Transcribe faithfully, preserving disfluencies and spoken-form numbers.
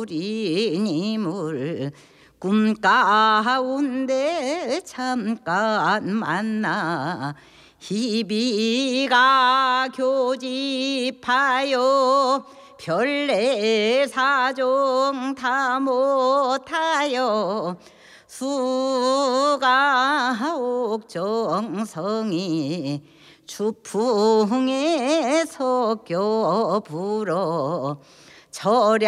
우리님을 꿈 가운데 잠깐 만나 희비가 교집하여 별내 사정 다 못하여 수가 옥정성이 주풍에 섞여 불어 절야